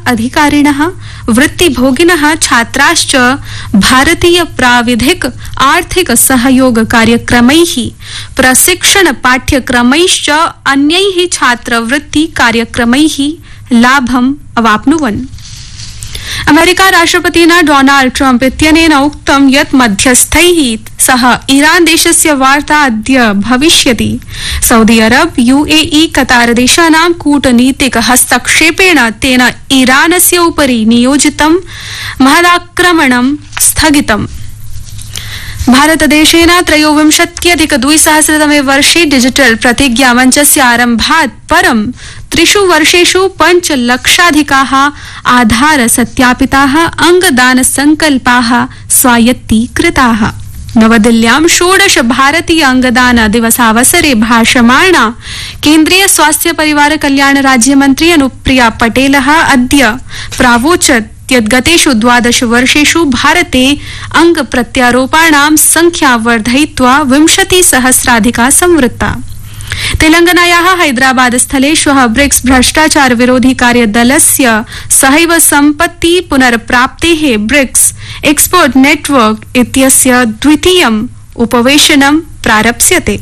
अधिकारिणः वृत्तिभोगिनः छात्राश्च भारतीय प्राविधिक आर्थिक सहयोग कार्यक्रमैः प्रशिक्षण पाठ्यक्रमैश्च अन्यैः छात्रवृत्ति कार्यक्रमैः लाभम् अवाप्नुवन्। अमेरिका राष्ट्रपतिना डोनाल्ड ट्रम्प इत्यनेन उक्तं यत् मध्यस्थैः सह ईरान देशस्य वार्ता अद्य भविष्यति। सऊदी अरब यूएई कतार देशानां कूटनीतिक हस्तक्षेपेण तेन ईरानस्य उपरि नियोजितं महदाक्रमणं स्थगितम्। भारतदेशेन 23,200 वर्षे डिजिटल प्रतिज्ञा मञ्चस्य आरम्भात् परं 3 वर्षेषु 5 लक्षाधिकाः आधार सत्यापिताः अंगदान संकल्पाः स्वायत्तीकृताः। नवदिल्ल्यां 16 भारतीय अंगदान दिवसावसरे भाषमाणा केन्द्रीय स्वास्थ्य परिवार कल्याण राज्यमन्त्री अनुप्रिया पटेलः अद्य प्रावोचत् यत् गतेषु 12 वर्षेषु भारते अंग प्रत्यारोपणानां संख्या वर्धयित्वा 20,000 संवृत्ता। तेलंगानायाः हैदराबाद स्थले श्वः ब्रिक्स भ्रष्टाचार विरोधी कार्यदलस्य सहैव सम्पत्ति पुनर्प्राप्तेः ब्रिक्स एक्सपर्ट नेटवर्क इत्यस्य द्वितीयम् उपवेशनं प्रारप्स्यते।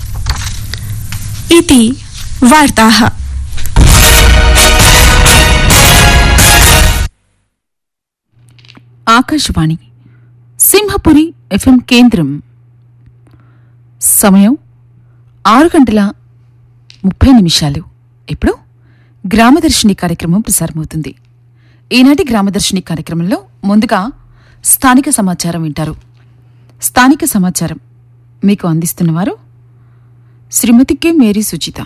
इति वार्ताः। ఆకాశవాణి సింహపురి ఎఫ్ఎం కేంద్రం. సమయం 6:30. ఇప్పుడు గ్రామదర్శిని కార్యక్రమం ప్రసారమవుతుంది. ఈనాటి గ్రామదర్శిని కార్యక్రమంలో ముందుగా స్థానిక సమాచారం వింటారు. స్థానిక సమాచారం మీకు అందిస్తున్నవారు శ్రీమతి కె మేరీ సుచిత.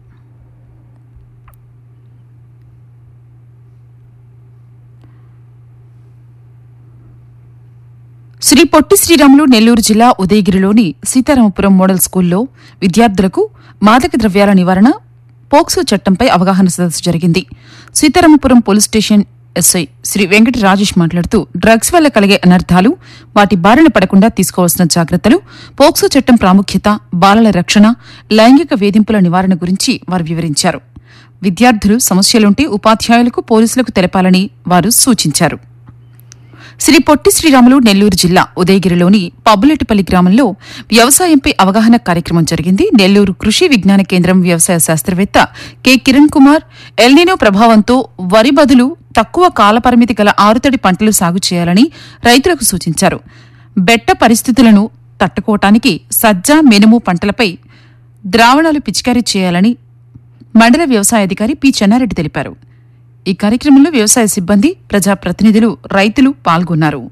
శ్రీ పొట్టి శ్రీరాములు నెల్లూరు జిల్లా ఉదయగిరిలోని సీతారామపురం మోడల్ స్కూల్లో విద్యార్థులకు మాదక ద్రవ్యాల నివారణ పోక్సో చట్టంపై అవగాహన సదస్సు జరిగింది. Sitaramapuram police station SI Shri Venkata Rajesh మాట్లాడుతూ డ్రగ్స్ వల్ల కలిగే అనర్థాలు, వాటి బారిన పడకుండా తీసుకోవాల్సిన జాగ్రత్తలు, పోక్సో చట్టం ప్రాముఖ్యత, బాలల రక్షణ, లైంగిక వేధింపుల నివారణ గురించి వారు వివరించారు. విద్యార్థులు సమస్యలుంటే ఉపాధ్యాయులకు, పోలీసులకు తెలపాలని వారు సూచించారు. శ్రీ పొట్టి శ్రీరాములు నెల్లూరు జిల్లా ఉదయగిరిలోని పబ్బులెట్టిపల్లి గ్రామంలో వ్యవసాయంపై అవగాహన కార్యక్రమం జరిగింది. నెల్లూరు కృషి విజ్ఞాన కేంద్రం వ్యవసాయ శాస్త్రవేత్త కె కిరణ్ కుమార్ ఎల్నినో ప్రభావంతో వరి బదులు తక్కువ కాలపరిమితి గల ఆరుతడి పంటలు సాగు చేయాలని రైతులకు సూచించారు. బెట్ట పరిస్థితులను తట్టుకోవటానికి సజ్జ, మినుము పంటలపై ద్రావణాలు పిచికారీ చేయాలని మండల వ్యవసాయాధికారి పి చెన్నారెడ్డి తెలిపారు. ఈ కార్యక్రమంలో వ్యవసాయ సిబ్బంది, ప్రజాప్రతినిధులు, రైతులు పాల్గొన్నారు.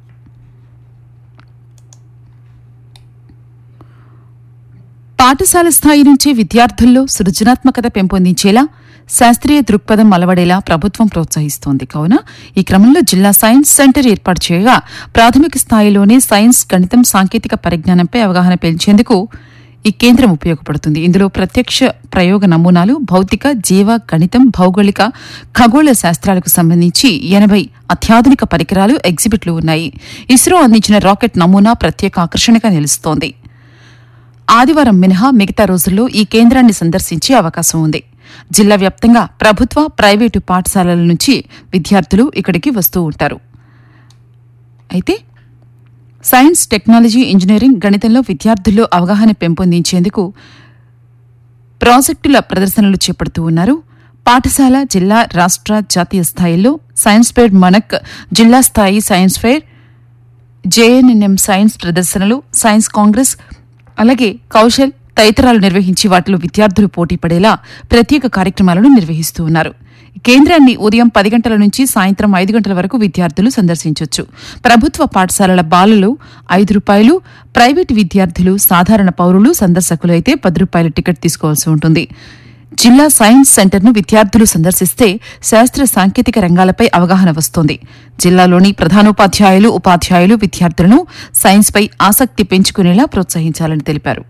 పాఠశాల స్థాయి నుంచే విద్యార్థుల్లో సృజనాత్మకత పెంపొందించేలా, శాస్త్రీయ దృక్పథం అలవడేలా ప్రభుత్వం ప్రోత్సహిస్తోంది. కావున ఈ క్రమంలో జిల్లా సైన్స్ సెంటర్ ఏర్పాటు చేయగా ప్రాథమిక స్థాయిలోనే సైన్స్, గణితం, సాంకేతిక పరిజ్ఞానంపై అవగాహన పెంచేందుకు ఈ కేంద్రం ఉపయోగపడుతుంది. ఇందులో ప్రత్యక్ష ప్రయోగ నమూనాలు, భౌతిక, జీవ, గణితం, భౌగోళిక, ఖగోళ శాస్త్రాలకు సంబంధించి 80 అత్యాధునిక పరికరాలు, ఎగ్జిబిట్లు ఉన్నాయి. ఇస్రో అందించిన రాకెట్ నమూనా ప్రత్యేక ఆకర్షణగా నిలుస్తోంది. ఆదివారం మినహా మిగతా రోజుల్లో ఈ కేంద్రాన్ని సందర్శించే అవకాశం ఉంది. జిల్లా వ్యాప్తంగా ప్రభుత్వ, ప్రైవేటు పాఠశాలల నుంచి విద్యార్థులు ఇక్కడికి వస్తూ ఉంటారు. అయితే సైన్స్, టెక్నాలజీ, ఇంజనీరింగ్, గణితంలో విద్యార్థుల్లో అవగాహన పెంపొందించేందుకు ప్రాజెక్టుల ప్రదర్శనలు చేపడుతూ ఉన్నారు. పాఠశాల, జిల్లా, రాష్ట్ర, జాతీయ స్థాయిల్లో సైన్స్ ఫెయిర్, మనక్ జిల్లా స్థాయి సైన్స్ ఫెయిర్, జేఎన్ఎన్ఎం సైన్స్ ప్రదర్శనలు, సైన్స్ కాంగ్రెస్, అలాగే కౌశల్ తదితరాలు నిర్వహించి వాటిలో విద్యార్థులు పోటీ పడేలా ప్రత్యేక కార్యక్రమాలను నిర్వహిస్తూ ఉన్నారు. కేంద్రాన్ని ఉదయం 10 గంటల నుంచి సాయంత్రం 5 గంటల వరకు విద్యార్థులు సందర్శించొచ్చు. ప్రభుత్వ పాఠశాలల బాలలు ₹5, ప్రైవేటు విద్యార్థులు, సాధారణ పౌరులు, సందర్శకులు అయితే ₹10 టికెట్ తీసుకోవాల్సి ఉంటుంది. జిల్లా సైన్స్ సెంటర్ను విద్యార్థులు సందర్శిస్తే శాస్త్ర సాంకేతిక రంగాలపై అవగాహన వస్తోంది. జిల్లాలోని ప్రధానోపాధ్యాయులు, ఉపాధ్యాయులు విద్యార్థులను సైన్స్పై ఆసక్తి పెంచుకునేలా ప్రోత్సహించాలని తెలిపారు.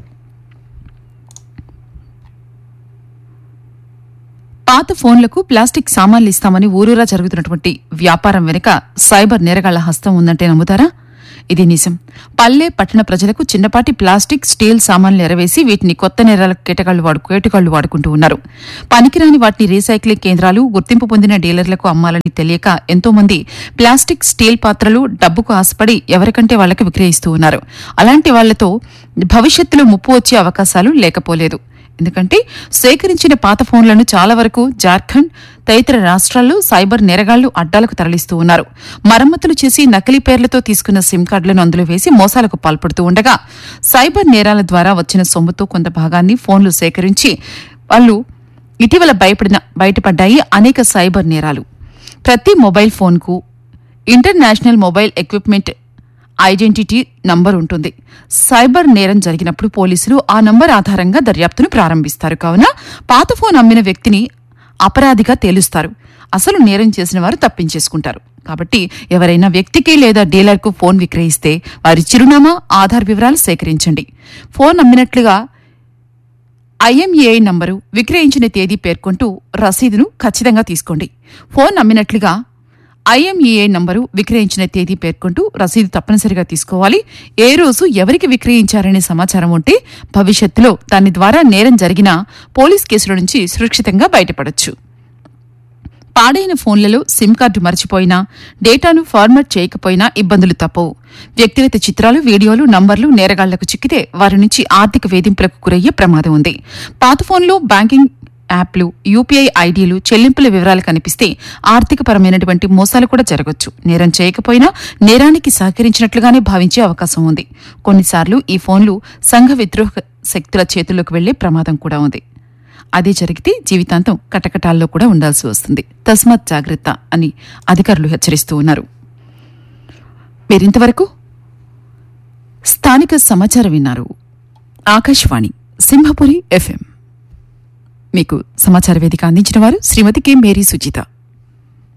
పాత ఫోన్లకు ప్లాస్టిక్ సామాన్లు ఇస్తామని ఊరూరా జరుగుతున్నటువంటి వ్యాపారం వెనుక సైబర్ నేరగాళ్ల హస్తం ఉందంటే నమ్ముతారా? ఇది నిజం. పల్లె పట్టణ ప్రజలకు చిన్నపాటి ప్లాస్టిక్, స్టీల్ సామాన్లు ఎరవేసి వీటిని కొత్త నేరాలకు కేటగాళ్లు వాడుకుంటూ ఉన్నారు. పనికిరాని వాటిని రీసైక్లింగ్ కేంద్రాలు, గుర్తింపు పొందిన డీలర్లకు అమ్మాలని తెలియక ఎంతో మంది ప్లాస్టిక్, స్టీల్ పాత్రలు డబ్బుకు ఆశపడి ఎవరికంటే వాళ్లకు విక్రయిస్తూ ఉన్నారు. అలాంటి వాళ్లతో భవిష్యత్తులో ముప్పు వచ్చే అవకాశాలు లేకపోలేదు. ఎందుకంటే సేకరించిన పాత ఫోన్లను చాలా వరకు జార్ఖండ్ తదితర రాష్ట్రాల్లో సైబర్ నేరగాళ్లు అడ్డాలకు తరలిస్తూ ఉన్నారు. మరమ్మతులు చేసి నకిలీ పేర్లతో తీసుకున్న సిమ్ కార్డులను అందులో వేసి మోసాలకు పాల్పడుతూ ఉండగా సైబర్ నేరాల ద్వారా వచ్చిన సొమ్ముతో కొంత భాగాన్ని ఫోన్లు సేకరించి వాళ్లు ఇటీవల బయటపడ్డాయి అనేక సైబర్ నేరాలు. ప్రతి మొబైల్ ఫోన్కు international mobile equipment identity number ఉంటుంది. సైబర్ నేరం జరిగినప్పుడు పోలీసులు ఆ నంబర్ ఆధారంగా దర్యాప్తును ప్రారంభిస్తారు. కావున పాత ఫోన్ అమ్మిన వ్యక్తిని అపరాధిగా తేలుస్తారు. అసలు నేరం చేసిన వారు తప్పించేసుకుంటారు. కాబట్టి ఎవరైనా వ్యక్తికి లేదా డీలర్కు ఫోన్ విక్రయిస్తే వారి చిరునామా, ఆధార్ వివరాలు సేకరించండి. ఫోన్ అమ్మినట్లుగా IMEI నంబరు, విక్రయించిన తేదీ పేర్కొంటూ రసీదును ఖచ్చితంగా తీసుకోండి. ఫోన్ అమ్మినట్లుగా IMEI నంబరు, విక్రయించిన తేదీ పేర్కొంటూ రసీదు తప్పనిసరిగా తీసుకోవాలి. ఏ రోజు ఎవరికి విక్రయించారనే సమాచారం ఉంటే భవిష్యత్తులో దాని ద్వారా నేరం జరిగినా పోలీస్ కేసుల నుంచి సురక్షితంగా బయటపడొచ్చు. పాడైన ఫోన్లలో సిమ్ కార్డు మర్చిపోయినా, డేటాను ఫార్మాట్ చేయకపోయినా ఇబ్బందులు తప్పవు. వ్యక్తిగత చిత్రాలు, వీడియోలు, నంబర్లు నేరగాళ్లకు చిక్కితే వారి నుంచి ఆర్థిక వేధింపులకు గురయ్యే ప్రమాదం ఉంది. పాత ఫోన్లో బ్యాంకింగ్ యాప్లు, UPI ఐడీలు, చెల్లింపుల వివరాలు కనిపిస్తే ఆర్థికపరమైనటువంటి మోసాలు కూడా జరగొచ్చు. నేరం చేయకపోయినా నేరానికి సహకరించినట్లుగానే భావించే అవకాశం ఉంది. కొన్నిసార్లు ఈ ఫోన్లు సంఘ విద్రోహ శక్తుల చేతుల్లోకి వెళ్లే ప్రమాదం కూడా ఉంది. అదే జరిగితే జీవితాంతం కటకటాల్లో కూడా ఉండాల్సి వస్తుంది. తస్మాత్ జాగ్రత్త అని అధికారులు హెచ్చరిస్తూ ఉన్నారు. మీరింతవరకు స్థానిక సమాచారం విన్నారు. ఆకాశవాణి సింహపురి FM. మీకు సమాచార వేదిక అందించిన వారు శ్రీమతి కె. మేరీ సుజిత.